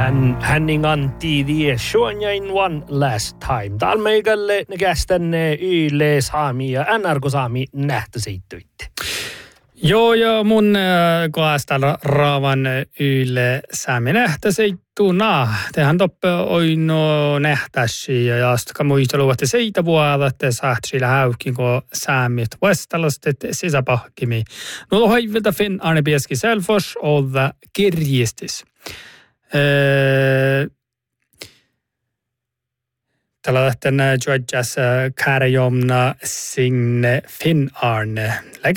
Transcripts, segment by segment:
Hänning anti the Shonjain one last time. Täällä meikälle kästän Yle Saami ja NRK Saami nähtöseittyitte. Joo, ja mun kohdasta raavan Yle Saami nähtöseittuna. Tehän toppe oino nähtäsi ja jastka muisteluvatte seitä vuoda, että saahtsilla häukin, kun Saamit vastalastet sisäpahkimi. No hoivilta Finn Arne Pieski Selfors olla kirjistis. Tällä lähtien juodjas kärjomna sinne Finn Arne.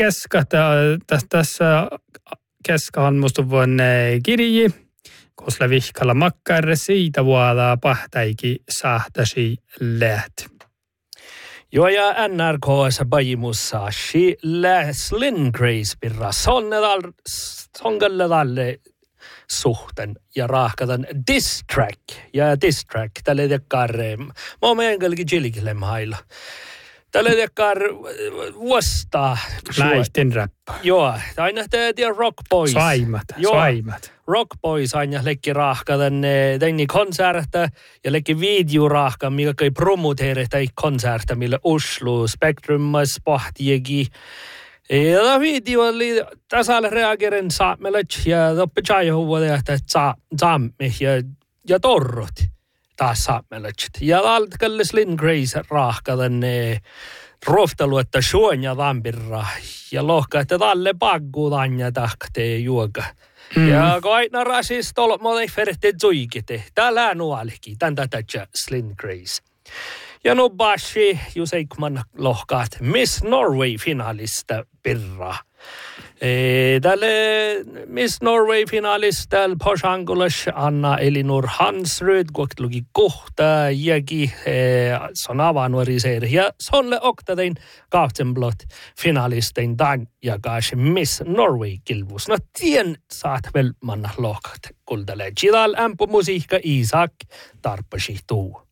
Tässä keskahan musta vuonne kirji, koska vihkalla makkar siitä vuoda pahtaiki sahtasi lähti. Joo, ja NRK:ssa pajimussa Slin Grace pirra songalle dalle suhten ja rahkatan diss track tälle tekkar mä oon enkelläkin chillikilem hailla tälle tekkar vuosta Läihtin räppä. Joo, aina tiedä Rock Boys Svaimat Rock Boys aina lekki rahkatan teini konserta ja lekki videorahka mikä kai promoteere tai konserta millä Oslo Spectrummas pohtiegi. Ja video oli tasalle reagerin saamelac ja toppechai huvuode että saamme ja torrot taas saamelac. Ja altkalle Slin Grace rahkadan roftelu että suonja vampirra ja lohka että talle paggu tanja tahtee juoka. Ja koitna rasist olmoodi ferti zuikite. Täällä nuoliki tän tätä Slin Grace. Ja no bashi Juseikman lohkaat Miss Norway finalista pirra. Tälle Miss Norway finalista Poshangulas Anna Elinor Hansrud kohtlugi kohta jägi son avanuoriseer ja sonle oktadein kahtsenblot finalistein dan jagas Miss Norway kilvus. No tien saat vel manna lohkat kuldale. Chidal ampu musiikka Isak tarpasi tuu.